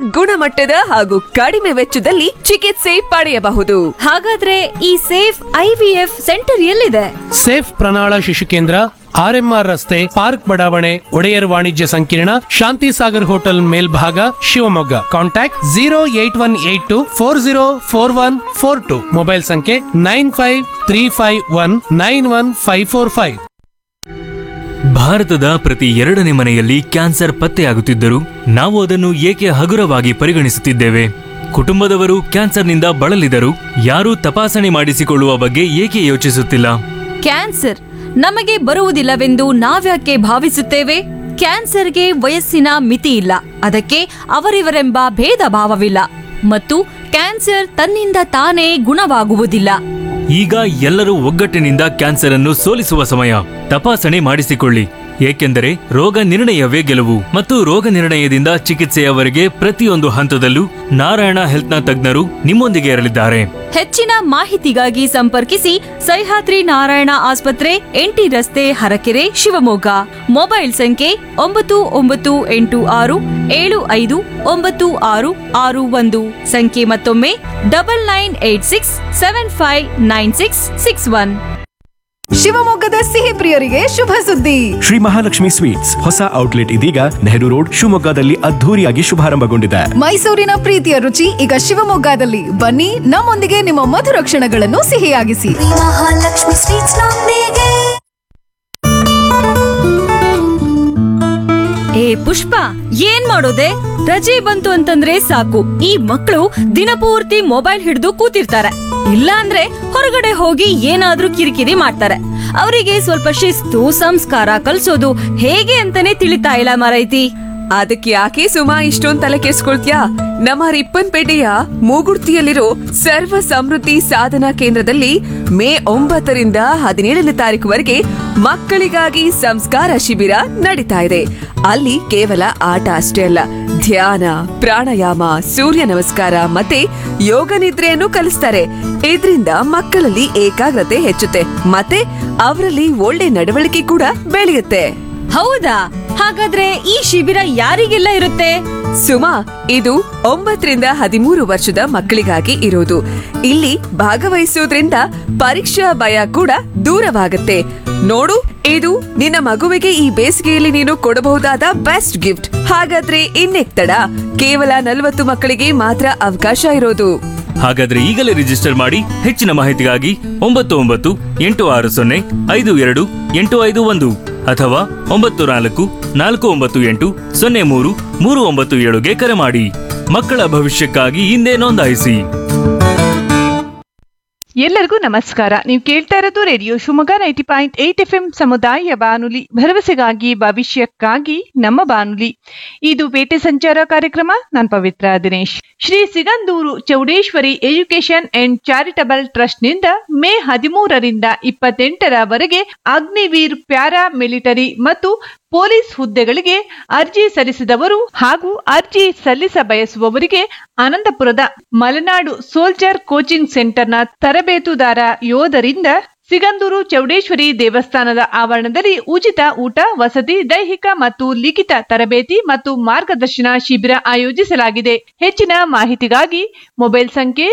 ಗುಣಮಟ್ಟದ ಹಾಗೂ ಕಡಿಮೆ ವೆಚ್ಚದಲ್ಲಿ ಚಿಕಿತ್ಸೆ ಪಡೆಯಬಹುದು. ಹಾಗಾದ್ರೆ ಈ ಸೇಫ್ IVF ಸೆಂಟರ್ ಎಲ್ಲಿದೆ? ಸೇಫ್ ಪ್ರಣಾಳ ಶಿಶು ಕೇಂದ್ರ, RMR ರಸ್ತೆ, ಪಾರ್ಕ್ ಬಡಾವಣೆ, ಒಡೆಯರ್ ವಾಣಿಜ್ಯ ಸಂಕೀರ್ಣ, ಶಾಂತಿ ಸಾಗರ್ ಹೋಟೆಲ್ ಮೇಲ್ಭಾಗ, ಶಿವಮೊಗ್ಗ. ಕಾಂಟ್ಯಾಕ್ಟ್ 08182404142. ಮೊಬೈಲ್ ಸಂಖ್ಯೆ 9535191545. ಭಾರತದ ಪ್ರತಿ 2ನೇ ಮನೆಯಲ್ಲಿ ಕ್ಯಾನ್ಸರ್ ಪತ್ತೆಯಾಗುತ್ತಿದ್ದರೂ ನಾವು ಅದನ್ನು ಏಕೆ ಹಗುರವಾಗಿ ಪರಿಗಣಿಸುತ್ತಿದ್ದೇವೆ? ಕುಟುಂಬದವರು ಕ್ಯಾನ್ಸರ್ನಿಂದ ಬಳಲಿದರೂ ಯಾರೂ ತಪಾಸಣೆ ಮಾಡಿಸಿಕೊಳ್ಳುವ ಬಗ್ಗೆ ಏಕೆ ಯೋಚಿಸುತ್ತಿಲ್ಲ? ಕ್ಯಾನ್ಸರ್ ನಮಗೆ ಬರುವುದಿಲ್ಲವೆಂದು ನಾವ್ಯಾಕೆ ಭಾವಿಸುತ್ತೇವೆ? ಕ್ಯಾನ್ಸರ್ಗೆ ವಯಸ್ಸಿನ ಮಿತಿ ಇಲ್ಲ, ಅದಕ್ಕೆ ಅವರಿವರೆಂಬ ಭೇದ ಭಾವವಿಲ್ಲ ಮತ್ತು ಕ್ಯಾನ್ಸರ್ ತನ್ನಿಂದ ತಾನೇ ಗುಣವಾಗುವುದಿಲ್ಲ. ಈಗ ಎಲ್ಲರೂ ಒಗ್ಗಟ್ಟಿನಿಂದ ಕ್ಯಾನ್ಸರ್ ಅನ್ನು ಸೋಲಿಸುವ ಸಮಯ. ತಪಾಸಣೆ ಮಾಡಿಸಿಕೊಳ್ಳಿ, ಏಕೆಂದರೆ ರೋಗ ನಿರ್ಣಯವೇ ಗೆಲುವು ಮತ್ತು ರೋಗ ನಿರ್ಣಯದಿಂದ ಚಿಕಿತ್ಸೆಯವರೆಗೆ ಪ್ರತಿಯೊಂದು ಹಂತದಲ್ಲೂ ನಾರಾಯಣ ಹೆಲ್ತ್ನ ತಜ್ಞರು ನಿಮ್ಮೊಂದಿಗೆ ಇರಲಿದ್ದಾರೆ. ಹೆಚ್ಚಿನ ಮಾಹಿತಿಗಾಗಿ ಸಂಪರ್ಕಿಸಿ ಸಹ್ಯಾದ್ರಿ ನಾರಾಯಣ ಆಸ್ಪತ್ರೆ, NT ರಸ್ತೆ, ಹರಕೆರೆ, ಶಿವಮೊಗ್ಗ. ಮೊಬೈಲ್ ಸಂಖ್ಯೆ 9986759661. ಸಂಖ್ಯೆ ಮತ್ತೊಮ್ಮೆ 9986759661. ಶಿವಮೊಗ್ಗದ ಸಿಹಿ ಪ್ರಿಯರಿಗೆ ಶುಭ ಸುದ್ದಿ. ಶ್ರೀ ಮಹಾಲಕ್ಷ್ಮಿ ಸ್ವೀಟ್ಸ್ ಹೊಸ ಔಟ್ಲೆಟ್ ಇದೀಗ ನೆಹರು ರೋಡ್ ಶಿವಮೊಗ್ಗದಲ್ಲಿ ಅದ್ಧೂರಿಯಾಗಿ ಶುಭಾರಂಭಗೊಂಡಿದೆ. ಮೈಸೂರಿನ ಪ್ರೀತಿಯ ರುಚಿ ಈಗ ಶಿವಮೊಗ್ಗದಲ್ಲಿ. ಬನ್ನಿ, ನಮ್ಮೊಂದಿಗೆ ನಿಮ್ಮ ಮಧುರ ಕ್ಷಣಗಳನ್ನು ಸಿಹಿಯಾಗಿಸಿ. ಮಹಾಲಕ್ಷ್ಮಿ ಸ್ವೀಟ್ಸ್ ನೊಂದಿಗೆ. ಪುಷ್ಪ, ಏನ್ ಮಾಡೋದೆ? ರಜೆ ಬಂತು ಅಂತಂದ್ರೆ ಸಾಕು, ಈ ಮಕ್ಕಳು ದಿನಪೂರ್ತಿ ಮೊಬೈಲ್ ಹಿಡಿದು ಕೂತಿರ್ತಾರೆ. ಇಲ್ಲ ಅಂದ್ರೆ ಹೊರಗಡೆ ಹೋಗಿ ಏನಾದ್ರೂ ಕಿರಿಕಿರಿ ಮಾಡ್ತಾರೆ. ಅವರಿಗೆ ಸ್ವಲ್ಪ ಶಿಸ್ತು, ಸಂಸ್ಕಾರ ಕಲ್ಸೋದು ಹೇಗೆ ಅಂತಾನೆ ತಿಳಿತಾ ಇಲ್ಲ ಮಾರೈತಿ. ಅದಕ್ಕೆ ಯಾಕೆ ಸುಮಾ ಇಷ್ಟೊಂದ್ ತಲೆ ಕೆಡ್ಸ್ಕೊಳ್ತ್ಯಾ? ನಮ್ಮ ರಿಪ್ಪನ್ಪೇಟೆಯ ಮೂಗುಡ್ತಿಯಲ್ಲಿರೋ ಸರ್ವ ಸಮೃದ್ಧಿ ಸಾಧನಾ ಕೇಂದ್ರದಲ್ಲಿ ಮೇ 9ರಿಂದ 17ನೇ ತಾರೀಕುವರೆಗೆ ಮಕ್ಕಳಿಗಾಗಿ ಸಂಸ್ಕಾರ ಶಿಬಿರ ನಡೀತಾ ಇದೆ. ಅಲ್ಲಿ ಕೇವಲ ಆಟ ಅಷ್ಟೇ ಅಲ್ಲ, ಧ್ಯಾನ, ಪ್ರಾಣಾಯಾಮ, ಸೂರ್ಯ ನಮಸ್ಕಾರ ಮತ್ತೆ ಯೋಗ ನಿದ್ರೆಯನ್ನು ಕಲಿಸ್ತಾರೆ. ಇದರಿಂದ ಮಕ್ಕಳಲ್ಲಿ ಏಕಾಗ್ರತೆ ಹೆಚ್ಚುತ್ತೆ ಮತ್ತೆ ಅವರಲ್ಲಿ ಒಳ್ಳೆ ನಡವಳಿಕೆ ಕೂಡ ಬೆಳೆಯುತ್ತೆ. ಹೌದಾ? ಹಾಗಾದ್ರೆ ಈ ಶಿಬಿರ ಯಾರಿಗೆಲ್ಲ ಇರುತ್ತೆ? ಸುಮಾ, ಇದು 9ರಿಂದ 13 ವರ್ಷದ ಮಕ್ಕಳಿಗಾಗಿ ಇರೋದು. ಇಲ್ಲಿ ಭಾಗವಹಿಸೋದ್ರಿಂದ ಪರೀಕ್ಷಾ ಭಯ ಕೂಡ ದೂರವಾಗುತ್ತೆ. ನೋಡು, ಇದು ನಿನ್ನ ಮಗುವಿಗೆ ಈ ಬೇಸಿಗೆಯಲ್ಲಿ ನೀನು ಕೊಡಬಹುದಾದ ಬೆಸ್ಟ್ ಗಿಫ್ಟ್. ಹಾಗಾದ್ರೆ ಇನ್ನೆಕ್ತಡ? ಕೇವಲ 40 ಮಕ್ಕಳಿಗೆ ಮಾತ್ರ ಅವಕಾಶ ಇರೋದು. ಹಾಗಾದ್ರೆ ಈಗಲೇ ರಿಜಿಸ್ಟರ್ ಮಾಡಿ. ಹೆಚ್ಚಿನ ಮಾಹಿತಿಗಾಗಿ 998052828551 ಅಥವಾ 9449803397ಗೆ ಕರೆ ಮಾಡಿ. ಮಕ್ಕಳ ಭವಿಷ್ಯಕ್ಕಾಗಿ ಹಿಂದೆ ನೋಂದಾಯಿಸಿ. ಎಲ್ಲರಿಗೂ ನಮಸ್ಕಾರ. ನೀವು ಕೇಳ್ತಾ ಇರೋದು ರೇಡಿಯೋ ಶಿವಮೊಗ್ಗ 90.8 FM ಸಮುದಾಯ ಬಾನುಲಿ, ಭರವಸೆಗಾಗಿ ಭವಿಷ್ಯಕ್ಕಾಗಿ ನಮ್ಮ ಬಾನುಲಿ. ಇದು ಪೇಟೆ ಸಂಚಾರ ಕಾರ್ಯಕ್ರಮ. ನಾನು ಪವಿತ್ರ Dinesh. Shri Sigandur Chowdeshwari education and charitable trust ನಿಂದ ಮೇ 13ರಿಂದ 28ರವರೆಗೆ ಅಗ್ನಿವೀರ್ ಪ್ಯಾರಾ ಮಿಲಿಟರಿ ಮತ್ತು ಪೊಲೀಸ್ ಹುದ್ದೆಗಳಿಗೆ ಅರ್ಜಿ ಸಲ್ಲಿಸಿದವರು ಹಾಗೂ ಅರ್ಜಿ ಸಲ್ಲಿಸ ಬಯಸುವವರಿಗೆ ಆನಂದಪುರದ ಮಲೆನಾಡು ಸೋಲ್ಜರ್ ಕೋಚಿಂಗ್ ಸೆಂಟರ್ನ ತರಬೇತುದಾರ ಯೋಧರಿಂದ ಸಿಗಂದೂರು ಚೌಡೇಶ್ವರಿ ದೇವಸ್ಥಾನದ ಆವರಣದಲ್ಲಿ ಉಚಿತ ಊಟ, ವಸತಿ, ದೈಹಿಕ ಮತ್ತು ಲಿಖಿತ ತರಬೇತಿ ಮತ್ತು ಮಾರ್ಗದರ್ಶನ ಶಿಬಿರ ಆಯೋಜಿಸಲಾಗಿದೆ. ಹೆಚ್ಚಿನ ಮಾಹಿತಿಗಾಗಿ ಮೊಬೈಲ್ ಸಂಖ್ಯೆ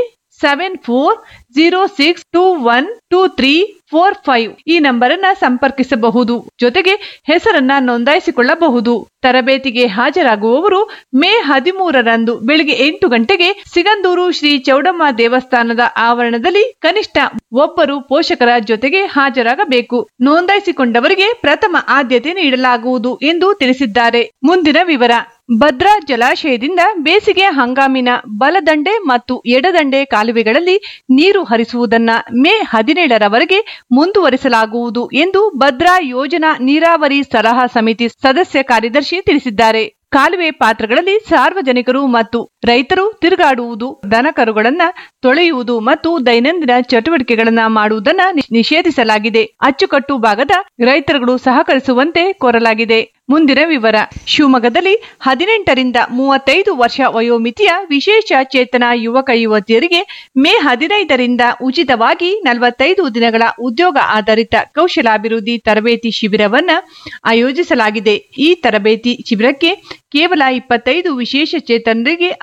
7406212345 ಈ ನಂಬರನ್ನ ಸಂಪರ್ಕಿಸಬಹುದು. ಜೊತೆಗೆ ಹೆಸರನ್ನ ನೋಂದಾಯಿಸಿಕೊಳ್ಳಬಹುದು. ತರಬೇತಿಗೆ ಹಾಜರಾಗುವವರು ಮೇ 13ರಂದು ಬೆಳಿಗ್ಗೆ 8 ಗಂಟೆಗೆ ಸಿಗಂದೂರು ಶ್ರೀ ಚೌಡಮ್ಮ ದೇವಸ್ಥಾನದ ಆವರಣದಲ್ಲಿ ಕನಿಷ್ಠ ಒಬ್ಬರು ಪೋಷಕರ ಜೊತೆಗೆ ಹಾಜರಾಗಬೇಕು. ನೋಂದಾಯಿಸಿಕೊಂಡವರಿಗೆ ಪ್ರಥಮ ಆದ್ಯತೆ ನೀಡಲಾಗುವುದು ಎಂದು ತಿಳಿಸಿದ್ದಾರೆ. ಮುಂದಿನ ವಿವರ. ಭದ್ರಾ ಜಲಾಶಯದಿಂದ ಬೇಸಿಗೆ ಹಂಗಾಮಿನ ಬಲದಂಡೆ ಮತ್ತು ಎಡದಂಡೆ ಕಾಲುವೆಗಳಲ್ಲಿ ನೀರು ಹರಿಸುವುದನ್ನ ಮೇ 17ರವರೆಗೆ ಮುಂದುವರಿಸಲಾಗುವುದು ಎಂದು ಭದ್ರಾ ಯೋಜನಾ ನೀರಾವರಿ ಸಲಹಾ ಸಮಿತಿ ಸದಸ್ಯ ಕಾರ್ಯದರ್ಶಿ ತಿಳಿಸಿದ್ದಾರೆ. ಕಾಲುವೆ ಪಾತ್ರಗಳಲ್ಲಿ ಸಾರ್ವಜನಿಕರು ಮತ್ತು ರೈತರು ತಿರುಗಾಡುವುದು, ದನಕರುಗಳನ್ನ ತೊಳೆಯುವುದು ಮತ್ತು ದೈನಂದಿನ ಚಟುವಟಿಕೆಗಳನ್ನ ಮಾಡುವುದನ್ನ ನಿಷೇಧಿಸಲಾಗಿದೆ. ಅಚ್ಚುಕಟ್ಟು ಭಾಗದ ರೈತರುಗಳು ಸಹಕರಿಸುವಂತೆ ಕೋರಲಾಗಿದೆ. ಮುಂದಿನ ವಿವರ. ಶಿವಮೊಗ್ಗದಲ್ಲಿ 18ರಿಂದ 35 ವರ್ಷ ವಯೋಮಿತಿಯ ವಿಶೇಷ ಚೇತನ ಯುವಕ ಯುವತಿಯರಿಗೆ ಮೇ 15ರಿಂದ ಉಚಿತವಾಗಿ 45 ದಿನಗಳ ಉದ್ಯೋಗ ಆಧಾರಿತ ಕೌಶಲಾಭಿವೃದ್ಧಿ ತರಬೇತಿ ಶಿಬಿರವನ್ನ ಆಯೋಜಿಸಲಾಗಿದೆ. ಈ ತರಬೇತಿ ಶಿಬಿರಕ್ಕೆ ಕೇವಲ 25 ವಿಶೇಷ ಚೇತನರಿಗೆ